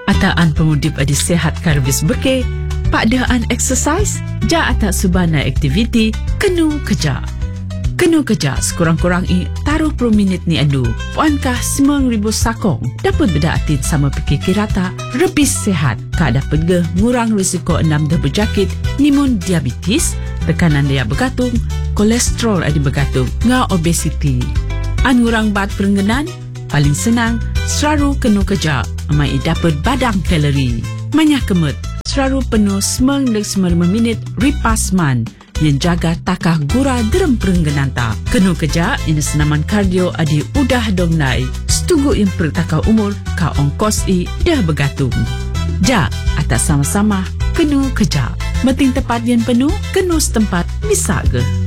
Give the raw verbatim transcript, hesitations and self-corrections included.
Ataan pemudip adi sehat karbis beke, pakdaan exercise, ja atak subana aktiviti, kenu kerja. Kenu kerja sekurang-kurang i taruh puluh minit ni adu. Puankah sembilan ribu sakong dapat berdaatin sama pikir kirata, rebis sehat, kak dapat ge ngurang risiko enam dah berjakit, nimun diabetes, tekanan daya bergantung, kolesterol adi bergantung, ngah obesiti. An ngurang bat perengganan, paling senang, selalu kenu kerja, amai dapat badang kalori. Manyah kemut, selalu penuh sembilan dan sembilan puluh lima minit ripas man, yang jaga takah gura derem perengganan ta. Kenu kerja, ini senaman kardio adi udah dongnai, setunggu yang pertakau umur, ka ongkos i dah bergantung. Ja, atas sama-sama, kenu kerja. Meting tepat yang penuh, kenu setempat, bisa ke?